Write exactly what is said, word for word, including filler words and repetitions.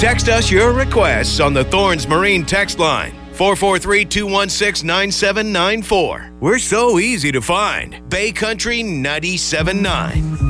Text us your requests on the Thorns Marine text line, four four three, two one six, nine seven nine four. We're so easy to find. Bay Country ninety-seven point nine.